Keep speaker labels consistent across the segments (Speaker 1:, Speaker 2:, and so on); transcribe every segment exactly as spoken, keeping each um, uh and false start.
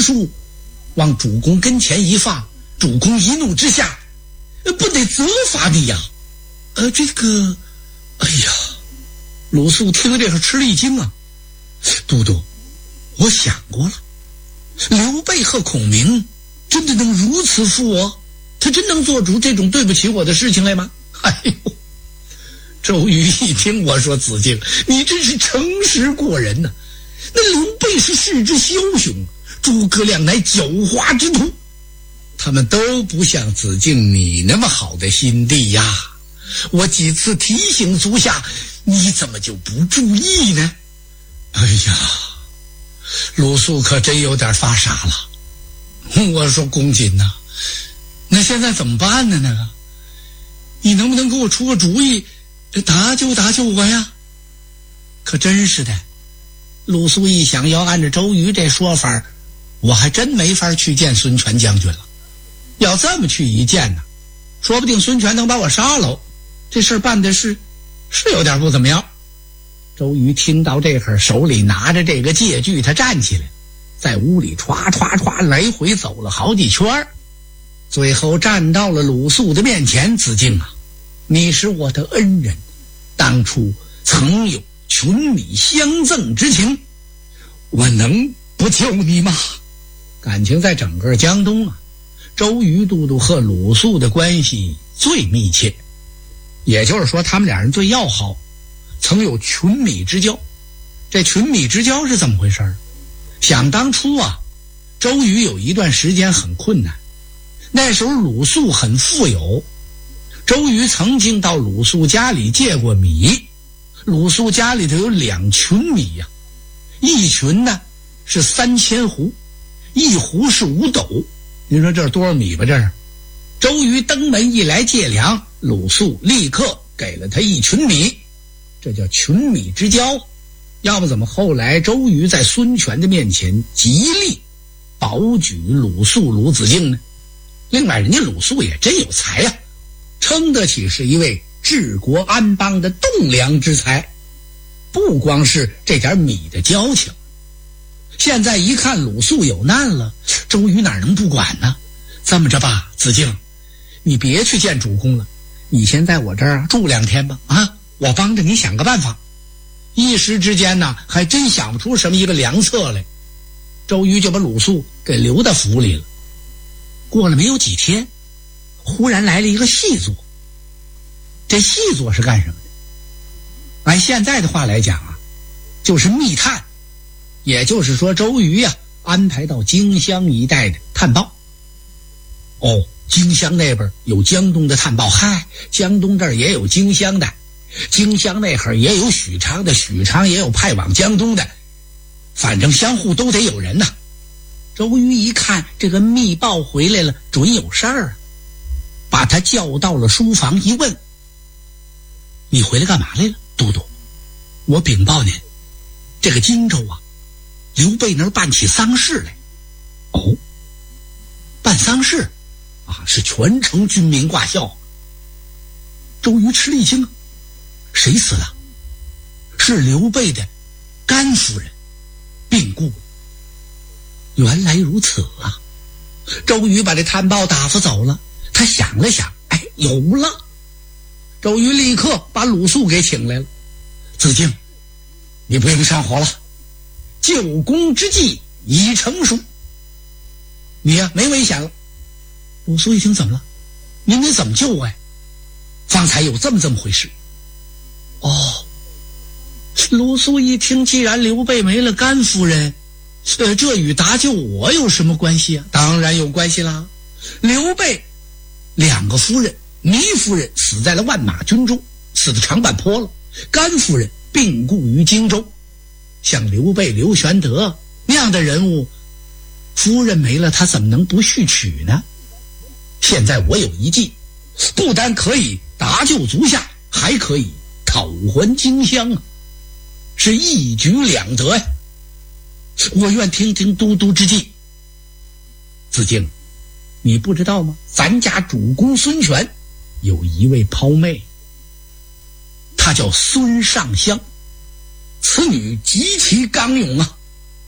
Speaker 1: 书往主公跟前一放，主公一怒之下不得责罚你呀。呃，这个，哎呀，鲁肃听了这个吃了一惊啊。都督，我想过了，刘备和孔明真的能如此负我？他真能做出这种对不起我的事情来吗？哎呦！周瑜一听，我说子敬，你真是诚实过人呐、啊！那刘备是世之枭雄，诸葛亮乃狡猾之徒，他们都不像子敬你那么好的心地呀。我几次提醒足下，你怎么就不注意呢？哎呀，鲁肃可真有点发傻了。我说公瑾呐、啊，那现在怎么办呢？那个，你能不能给我出个主意，搭救搭救我呀？可真是的，鲁肃一想，要按照周瑜这说法，我还真没法去见孙权将军了。要这么去一见呢，说不定孙权能把我杀了，这事儿办的是是有点不怎么样。周瑜听到这会儿，手里拿着这个借据，他站起来，在屋里歘歘歘来回走了好几圈，最后站到了鲁肃的面前。子敬啊，你是我的恩人，当初曾有群米相赠之情，我能不救你吗？感情在整个江东啊，周瑜都督和鲁肃的关系最密切，也就是说他们俩人最要好，曾有群米之交。这群米之交是怎么回事？想当初啊，周瑜有一段时间很困难，那时候鲁肃很富有，周瑜曾经到鲁肃家里借过米，鲁肃家里头有两群米呀、啊，一群呢是三千斛，一斛是五斗，您说这是多少米吧？这是。周瑜登门一来借粮，鲁肃立刻给了他一群米，这叫群米之交。要不怎么后来周瑜在孙权的面前极力保举鲁肃鲁子敬呢？另外人家鲁肃也真有才啊，称得起是一位治国安邦的栋梁之才，不光是这点米的交情。现在一看鲁肃有难了，周瑜哪能不管呢？这么着吧，子敬，你别去见主公了，你先在我这儿住两天吧，啊，我帮着你想个办法。一时之间呢，还真想不出什么一个良策来。周瑜就把鲁肃给留到府里了。过了没有几天，忽然来了一个细作。这细作是干什么的？按现在的话来讲啊，就是密探，也就是说周瑜呀、啊、安排到荆襄一带的探报。哦，荆襄那边有江东的探报，嗨，江东这儿也有荆襄的，荆襄那会儿也有许昌的，许昌也有派往江东的，反正相互都得有人呐、啊。周瑜一看这个密报回来了，准有事儿啊，把他叫到了书房一问，你回来干嘛来了？都督，我禀报您，这个荆州啊，刘备那儿办起丧事来。哦，办丧事啊，是全城军民挂孝。周瑜吃了一惊，谁死了？是刘备的甘夫人病故。原来如此啊！周瑜把这探报打发走了，他想了想，哎，有了。周瑜立刻把鲁肃给请来了。子敬，你不用上火了，救功之计已成熟，你呀、啊、没危险了。鲁肃一听，怎么了？您得怎么救我呀？方才有这么这么回事。哦，鲁肃一听，既然刘备没了甘夫人，呃，这与搭救我有什么关系啊？当然有关系啦。刘备两个夫人，糜夫人死在了万马军中，死的长坂坡了；甘夫人病故于荆州。像刘备、刘玄德那样的人物，夫人没了，他怎么能不续娶呢？现在我有一计，不但可以搭救足下，还可以讨还荆襄啊，是一举两得呀！我愿听听都督之计。子敬，你不知道吗？咱家主公孙权有一位胞妹，她叫孙尚香，此女极其刚勇啊，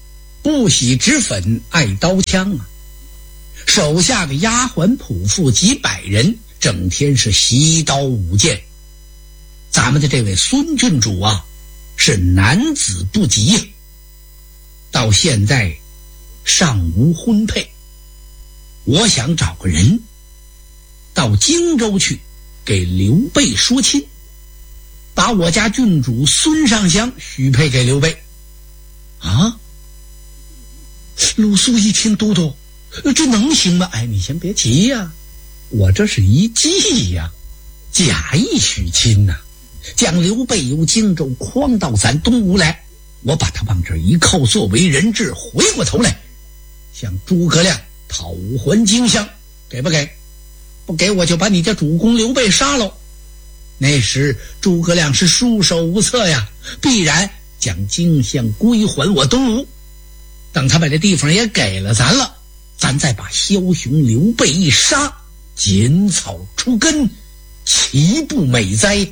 Speaker 1: 不喜脂粉，爱刀枪啊！手下的丫鬟仆妇几百人，整天是习刀舞剑。咱们的这位孙郡主啊，是男子不及，到现在尚无婚配。我想找个人到荆州去给刘备说亲，把我家郡主孙尚香许配给刘备。啊！鲁肃一听，都督，这能行吗？哎，你先别急呀、啊，我这是一计呀、啊，假意许亲呐、啊，将刘备由荆州诓到咱东吴来，我把他往这一扣作为人质，回过头来向诸葛亮讨还荆襄，给不给？不给我就把你家主公刘备杀了。那时诸葛亮是束手无策呀，必然将荆襄归还我东吴。等他把这地方也给了咱了，咱再把枭雄刘备一杀，剪草除根，岂不美哉？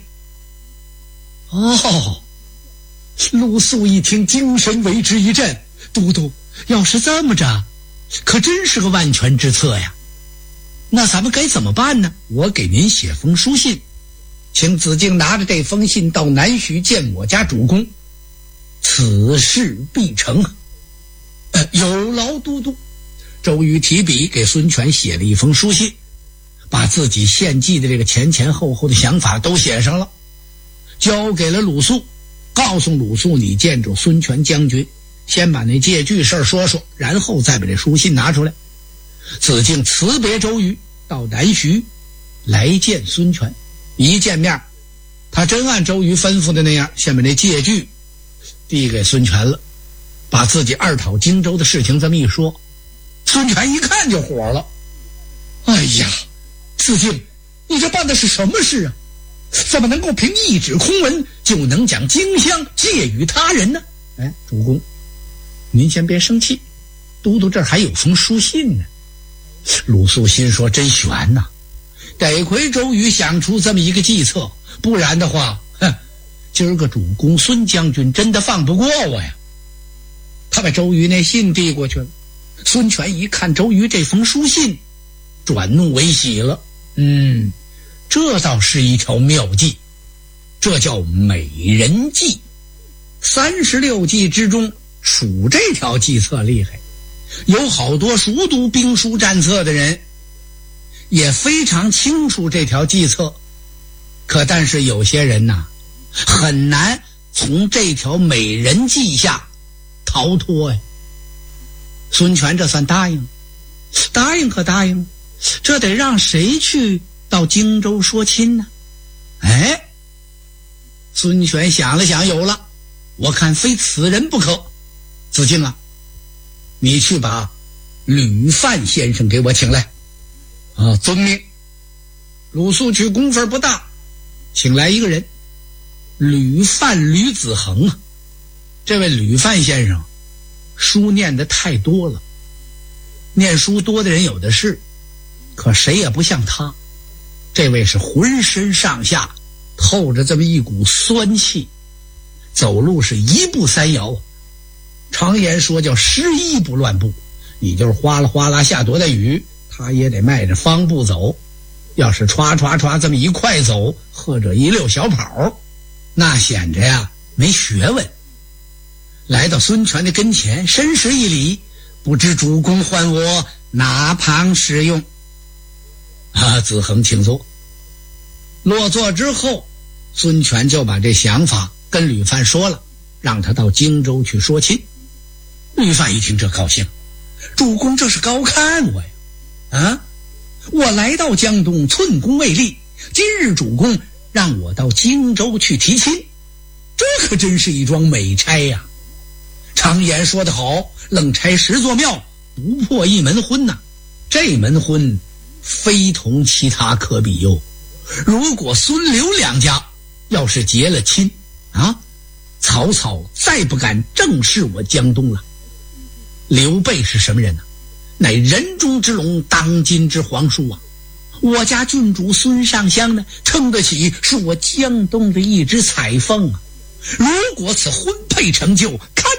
Speaker 1: 哦，鲁肃一听，精神为之一振。都督，要是这么着，可真是个万全之策呀。那咱们该怎么办呢？我给您写封书信，请子敬拿着这封信到南徐见我家主公，此事必成。呃、有劳都督。周瑜提笔给孙权写了一封书信，把自己献计的这个前前后后的想法都写上了，交给了鲁肃，告诉鲁肃，你见着孙权将军，先把那借据事说说，然后再把这书信拿出来。子敬辞别周瑜，到南徐来见孙权。一见面，他真按周瑜吩咐的那样，先把那借据递给孙权了，把自己二讨荆州的事情这么一说。孙权一看就火了，哎呀，子敬，你这办的是什么事啊？怎么能够凭一纸空文就能将荆襄借予他人呢？哎，主公，您先别生气，都督这儿还有封书信呢。鲁肃心说，真悬呐、啊，得亏周瑜想出这么一个计策，不然的话，哼，今儿个主公孙将军真的放不过我呀。他把周瑜那信递过去了。孙权一看周瑜这封书信，转怒为喜了。嗯，这倒是一条妙计，这叫美人计。三十六计之中，数这条计策厉害。有好多熟读兵书战策的人也非常清楚这条计策，可但是有些人呐、啊，很难从这条美人计下逃脱呀。孙权这算答应，答应可答应，这得让谁去到荆州说亲呢？哎，孙权想了想，有了，我看非此人不可。子敬啊，你去把吕范先生给我请来。啊，遵命。鲁肃去功夫不大，请来一个人，吕范吕子恒啊。这位吕范先生书念得太多了，念书多的人有的是，可谁也不像他。这位是浑身上下透着这么一股酸气，走路是一步三摇，常言说叫十一不乱步，你就是哗啦哗啦下多大雨，他也得迈着方步走。要是歘歘歘这么一快走，或者一溜小跑，那显着呀没学问。来到孙权的跟前，深施一礼，不知主公唤我哪旁使用？啊，子恒请坐。落座之后，孙权就把这想法跟吕范说了，让他到荆州去说亲。吕范一听这高兴，主公这是高看我呀！啊，我来到江东寸功未立，今日主公让我到荆州去提亲，这可真是一桩美差呀！常言说得好，愣拆十座庙，不破一门婚呐、啊。这门婚非同其他可比哟。如果孙刘两家要是结了亲啊，曹操再不敢正视我江东了。刘备是什么人呢、啊？乃人中之龙，当今之皇叔啊！我家郡主孙尚香呢，称得起是我江东的一只彩凤啊！如果此婚配成就，堪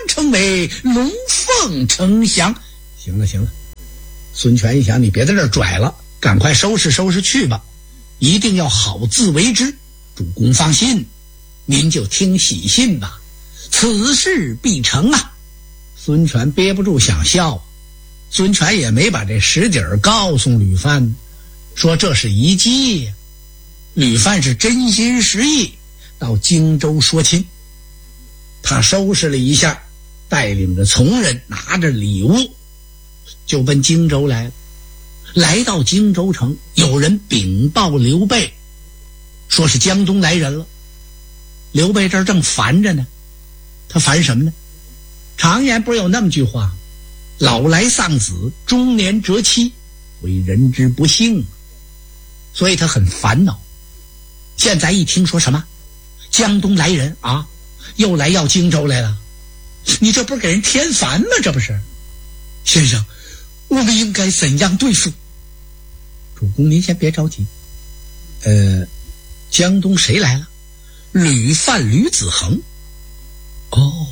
Speaker 1: 称为龙凤丞相。行了行了，孙权一想，你别在这儿拽了，赶快收拾收拾去吧，一定要好自为之。主公放心，您就听喜信吧，此事必成啊。孙权憋不住想笑，孙权也没把这实底儿告诉吕范，说这是一计。吕范是真心实意到荆州说亲，他收拾了一下，带领着从人，拿着礼物就奔荆州来了。来到荆州城，有人禀报刘备，说是江东来人了。刘备这儿正烦着呢，他烦什么呢？常言不是有那么句话，老来丧子，中年折妻，为人之不幸。所以他很烦恼。现在一听说什么江东来人啊，又来要荆州来了，你这不是给人添烦吗？这不是。先生，我们应该怎样对付？主公您先别着急，呃江东谁来了？吕范吕子恒。哦，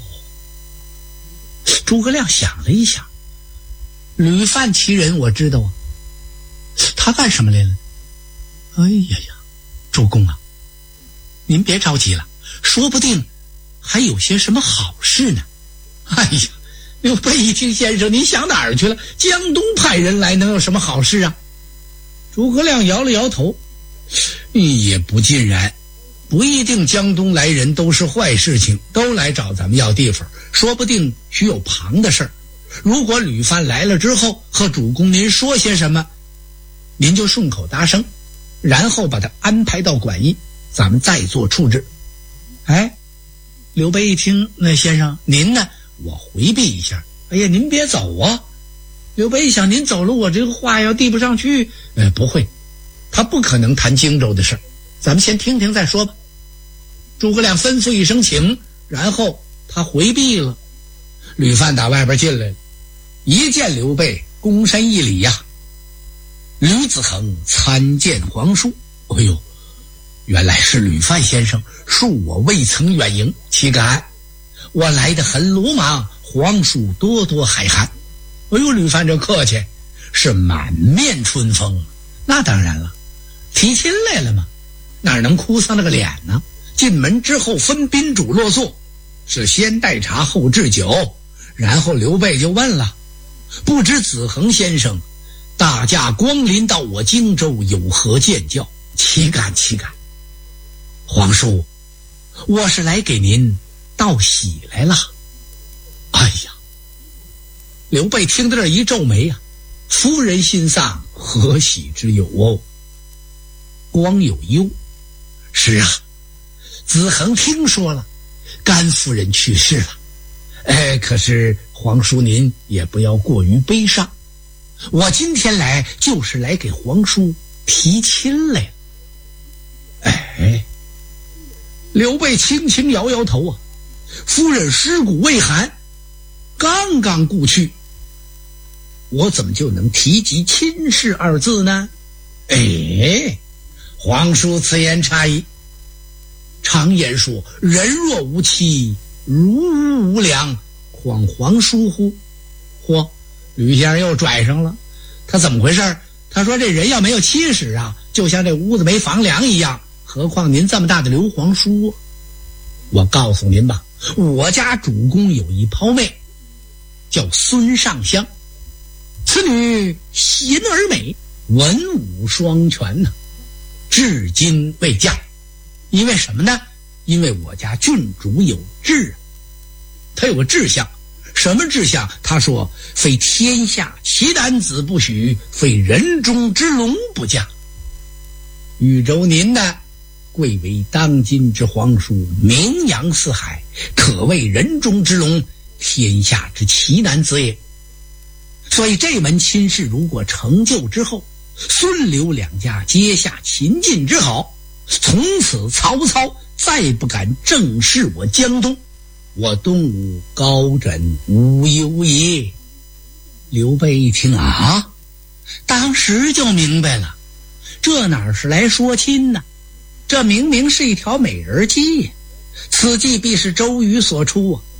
Speaker 1: 诸葛亮想了一想，吕范其人我知道啊，他干什么来了？哎呀呀，主公啊，您别着急了，说不定还有些什么好事呢。哎呀，刘备一听，先生您想哪儿去了？江东派人来能有什么好事啊？诸葛亮摇了摇头，也不尽然，不一定江东来人都是坏事情，都来找咱们要地方，说不定许有旁的事儿。如果吕范来了之后和主公您说些什么，您就顺口答声，然后把他安排到馆驿，咱们再做处置。哎，刘备一听，那先生您呢？我回避一下。哎呀，您别走啊。刘备一想，您走了我这个话要递不上去。呃，不会，他不可能谈荆州的事儿，咱们先听听再说吧。诸葛亮吩咐一声请，然后他回避了。吕范打外边进来了，一见刘备，躬身一礼呀、啊，吕子恒参见皇叔。哎呦，原来是吕范先生，恕我未曾远迎，岂敢，我来得很鲁莽，皇叔多多海涵。哎呦，吕范这客气，是满面春风。那当然了，提亲来了嘛，哪能哭丧那个脸呢？进门之后分宾主落座，是先待茶后置酒。然后刘备就问了，不知子恒先生大驾光临到我荆州，有何见教？岂敢岂敢，皇叔，我是来给您道喜来了。哎呀，刘备听到这一皱眉啊，夫人心丧，何喜之有哦？光有忧。是啊，子恒听说了，甘夫人去世了。哎，可是皇叔您也不要过于悲伤，我今天来就是来给皇叔提亲来了。哎，刘备轻轻摇摇头啊，夫人尸骨未寒，刚刚故去，我怎么就能提及亲事二字呢？哎，皇叔此言差矣。常言说，人若无妻，如无无良，况皇叔乎？嚯，吕先生又拽上了。他怎么回事？他说这人要没有妻室啊，就像这屋子没房梁一样，何况您这么大的刘皇叔啊。我告诉您吧，我家主公有一胞妹，叫孙尚香，此女贤而美，文武双全呢、啊，至今未嫁。因为什么呢？因为我家郡主有志，他有个志向。什么志向？他说，非天下奇男子不许，非人中之龙不嫁。豫州您呢，贵为当今之皇叔，名扬四海，可谓人中之龙，天下之奇男子也。所以这门亲事如果成就之后，孙刘两家结下秦晋之好，从此曹操再不敢正视我江东，我东吴高枕无忧也。刘备一听啊，当时就明白了，这哪是来说亲呢？这明明是一条美人计呀！此计必是周瑜所出啊，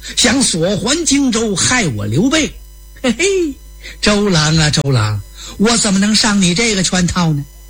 Speaker 1: 想索还荆州，害我刘备。嘿嘿，周郎啊周郎，我怎么能上你这个圈套呢？